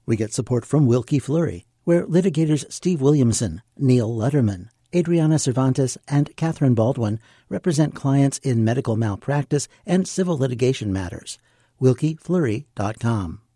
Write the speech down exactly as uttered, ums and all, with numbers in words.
We get support from Wilkie Fleury, where litigators Steve Williamson, Neil Letterman, Adriana Cervantes, and Catherine Baldwin represent clients in medical malpractice and civil litigation matters. Wilkie Fleury dot com.